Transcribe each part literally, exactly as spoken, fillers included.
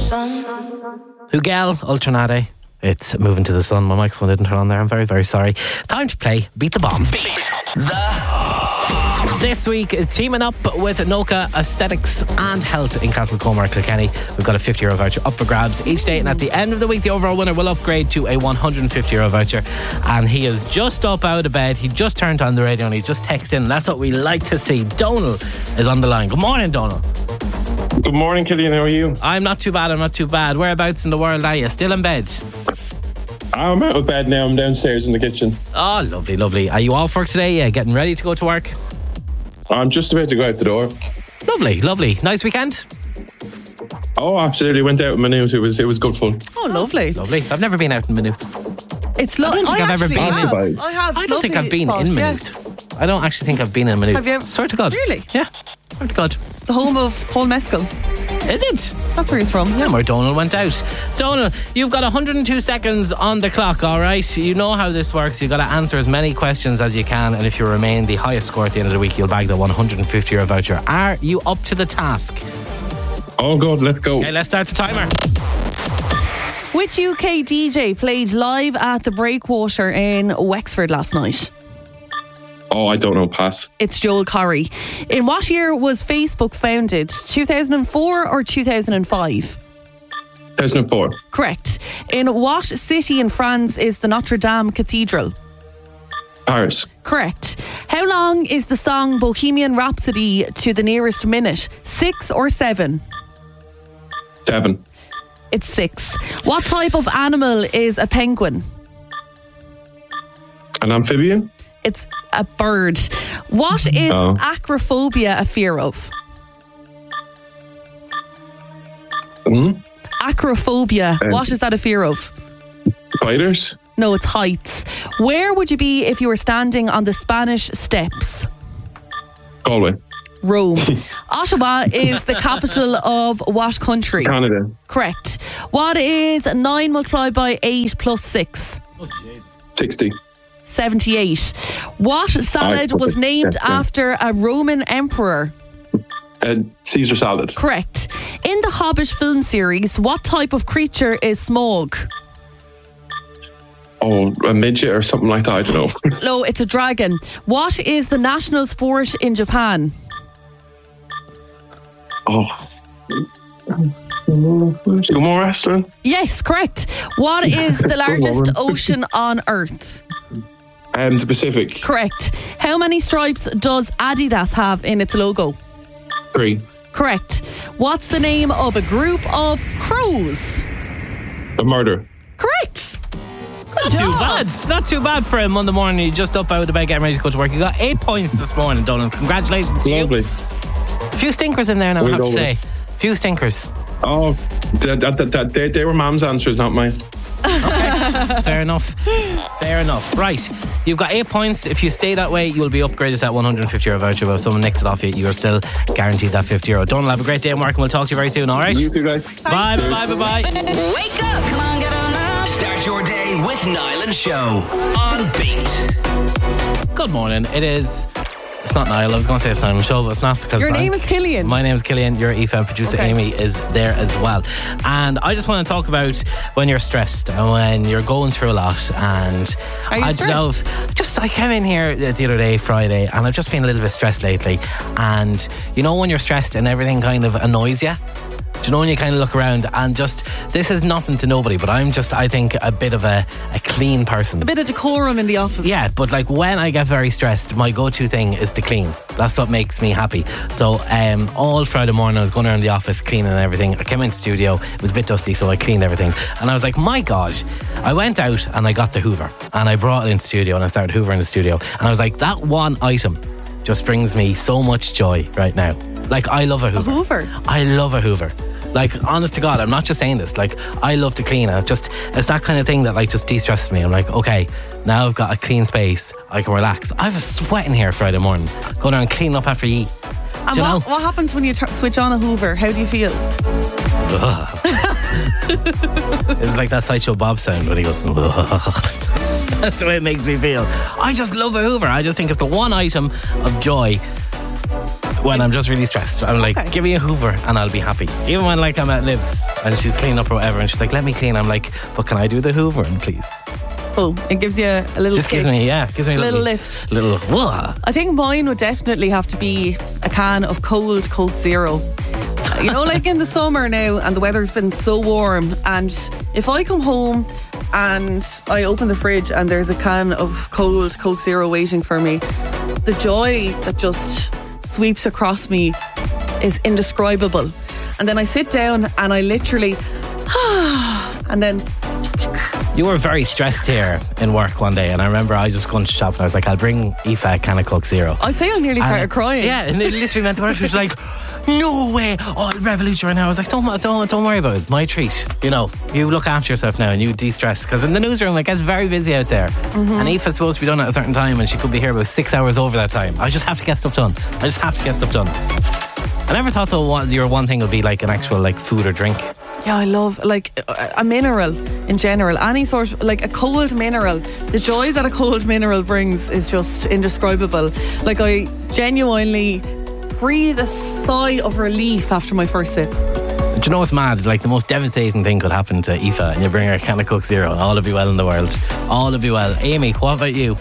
sun. Hugel Ultranade. It's Moving to the Sun. My microphone didn't turn on there. I'm very, very sorry. Time to play Beat the Bomb. Beat the This week, teaming up with Noka Aesthetics and Health in Castlecomer, Kilkenny. We've got a fifty euro voucher up for grabs each day, and at the end of the week, the overall winner will upgrade to a one hundred fifty euro voucher. And he is just up out of bed. He just turned on the radio and he just texted in. That's what we like to see. Donal is on the line. Good morning, Donal. Good morning, Killian. How are you? I'm not too bad. I'm not too bad. Whereabouts in the world are you? Still in bed? I'm out of bed now. I'm downstairs in the kitchen. Oh, lovely, lovely. Are you off work today? Yeah, getting ready to go to work? I'm just about to go out the door. Lovely, lovely. Nice weekend? Oh, absolutely. Went out in Maynooth. It was, it was good fun. Oh, lovely. Lovely. I've never been out in Maynooth. It's lovely. I don't think I've ever been have. in- I have. I don't think I've been spot, in yeah. Maynooth. I don't actually think I've been in Maynooth. Have you ever- Swear to God. Really? Yeah. Swear to God. The home of Paul Mescal. Is it? That's where he's from. Yeah, where Donal went out. Donal, you've got one hundred two seconds on the clock, all right? You know how this works. You've got to answer as many questions as you can, and if you remain the highest score at the end of the week, you'll bag the one hundred fifty euro voucher. Are you up to the task? Oh, God. Let's go. Okay, let's start the timer. Which U K D J played live at the Breakwater in Wexford last night? Oh, I don't know. Pass. It's Joel Corry. In what year was Facebook founded? two thousand four or two thousand five? two thousand four. Correct. In what city in France is the Notre Dame Cathedral? Paris. Correct. How long is the song Bohemian Rhapsody to the nearest minute? Six or seven? Seven. It's six. What type of animal is a penguin? An amphibian? It's a bird. What is Oh. acrophobia a fear of? Hmm? Acrophobia. Um, What is that a fear of? Spiders? No, it's heights. Where would you be if you were standing on the Spanish Steps? Galway. Rome. Ottawa is the capital of what country? Canada. Correct. What is nine multiplied by eight plus six? sixty. seventy-eight. What salad put was it- named that's right. after a Roman emperor? Uh, Caesar salad. Correct. In the Hobbit film series, what type of creature is Smaug? Oh, a midget or something like that. I don't know. No, it's a dragon. What is the national sport in Japan? Oh. Sumo wrestling? Yes, correct. What is the largest ocean on Earth? Um, the Pacific. Correct. How many stripes does Adidas have in its logo? Three. Correct. What's the name of a group of crows? A murder. Correct. Not too bad. It's not too bad for a Monday morning. You just up out of bed getting ready to go to work. You got eight points this morning, Donal. Congratulations to you. Lovely. A few stinkers in there now, I Way have to over. say. A few stinkers. Oh, that, that, that, that, they, they were Mom's answers, not mine. Fair enough. Fair enough. Right. You've got eight points. If you stay that way, you'll be upgraded to that one hundred fifty euro voucher. But if someone nicks it off you, you are still guaranteed that fifty euro. Donal, have a great day and work, and we'll talk to you very soon, all right? You two guys. Bye, bye, bye, bye, bye. Wake up! Come on, get on up! Start your day with Niall and Show on Beat. Good morning. It is... It's not Niall. I was going to say it's Niall and Show, but it's not because Your I'm- name is Killian. My name is Killian. Your Aoife and producer Okay. Amy is there as well. And I just want to talk about when you're stressed and when you're going through a lot. And Are you I stressed? love just I came in here the other day, Friday, and I've just been a little bit stressed lately. And you know when you're stressed and everything kind of annoys you? Do you know when you kind of look around and just, this is nothing to nobody, but I'm just, I think, a bit of a, a clean person. A bit of decorum in the office. Yeah, but like when I get very stressed, my go-to thing is to clean. That's what makes me happy. So um, all Friday morning I was going around the office cleaning everything. I came in studio, it was a bit dusty, so I cleaned everything. And I was like, my God. I went out and I got the Hoover and I brought it in studio and I started hoovering the studio. And I was like, that one item just brings me so much joy right now. Like, I love a Hoover. A Hoover? I love a Hoover. Like, honest to God, I'm not just saying this. Like, I love to clean. And it's just, it's that kind of thing that like just de-stresses me. I'm like, okay, now I've got a clean space. I can relax. I was sweating here Friday morning, going down and cleaning up after you. And Do you know? what, what happens when you tur switch on a Hoover? How do you feel? Ugh. It's like that Sideshow Bob sound when he goes, ugh. That's the way it makes me feel. I just love a Hoover. I just think it's the one item of joy when I'm just really stressed. I'm like, Okay. give me a Hoover and I'll be happy. Even when like I'm at Liv's and she's cleaning up or whatever and she's like, let me clean. I'm like, but can I do the Hoovering, please? Oh, it gives you a little Just gives kick. me, yeah, gives me a Little little, lift. Little, whoa. I think mine would definitely have to be a can of cold Coke Zero. You know, like in the summer now, and the weather's been so warm, and if I come home and I open the fridge and there's a can of cold Coke Zero waiting for me, the joy that just sweeps across me is indescribable. And then I sit down and I literally, and then You were very stressed here in work one day, and I remember I just going to shop and I was like, I'll bring Aoife a can of Coke Zero. I think I nearly started And- crying. Yeah, and it literally meant to her. She was like, no way. Oh, revolution right now. I was like, don't, don't, don't worry about it. My treat. You know, you look after yourself now and you de-stress. Because in the newsroom, it gets very busy out there. Mm-hmm. And Aoife's supposed to be done at a certain time and she could be here about six hours over that time. I just have to get stuff done. I just have to get stuff done. I never thought though what, your one thing would be like an actual like food or drink. Yeah, I love like a, a mineral in general. Any sort of like a cold mineral. The joy that a cold mineral brings is just indescribable. Like I genuinely breathe a sigh of relief after my first sip. Do you know what's mad? Like the most devastating thing could happen to Aoife and you bring her a can of Coke Zero and all will be well in the world. All will be well. Amy, what about you?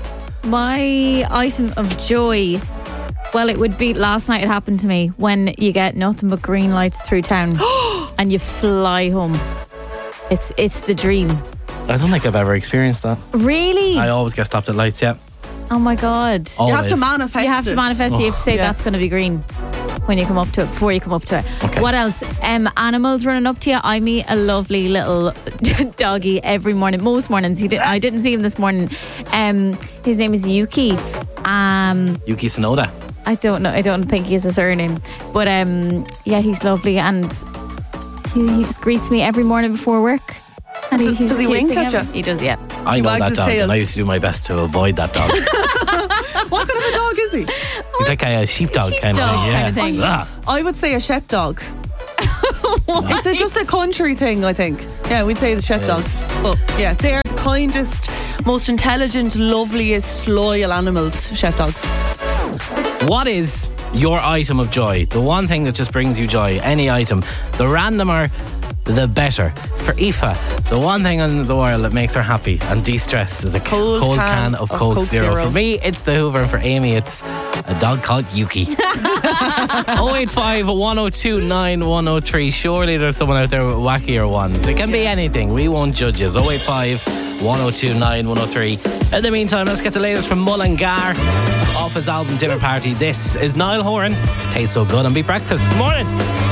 My item of joy, well, it would be last night. It happened to me when you get nothing but green lights through town and you fly home. It's it's the dream. I don't think I've ever experienced that. Really? I always get stopped at lights, yeah. Oh my God. Always. You have to manifest. You have to it. manifest it. You have to say Yeah. that's going to be green when you come up to it, before you come up to it. Okay. What else? Um, animals running up to you. I meet a lovely little doggy every morning. Most mornings. He did, I didn't see him this morning. Um, his name is Yuki. Um, Yuki Tsunoda. I don't know. I don't think he has a surname. But um, yeah, he's lovely. And he, he just greets me every morning before work. And he, he's Does he the cutest wink thing at ever. you? He does, yeah. I know wags that his dog tail. and I used to do my best to avoid that dog. What kind of a dog is he? He's like a, a sheepdog kind of Sheepdog thing. Yeah. kind of thing. Ah. I would say a sheepdog. It's a, just a country thing, I think. Yeah, we'd say the sheepdogs. But yeah, they're the kindest, most intelligent, loveliest, loyal animals, sheepdogs. What is your item of joy? The one thing that just brings you joy. Any item. The randomer, the better. For Aoife, the one thing in the world that makes her happy and de-stress is a Cold cold, can can, of, of Coke, Coke Zero. Zero. For me, it's the Hoover, and for Amy, it's a dog called Yuki. oh eight five, one oh two, nine one oh three. Surely there's someone out there with wackier ones. It can be anything. We won't judge you. oh eight five, one oh two, nine one oh three. In the meantime, let's get the latest from Mullingar off his album Dinner Party. This is Niall Horan. It tastes so good on Beat Breakfast. Good morning.